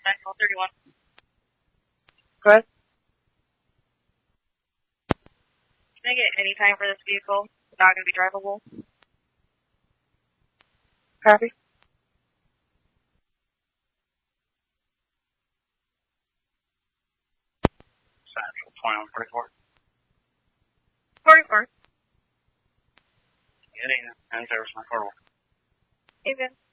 931. Go ahead. Can I get any time for this vehicle? It's not going to be drivable. Copy. Central 2144. 44. Getting and service my portal. Even.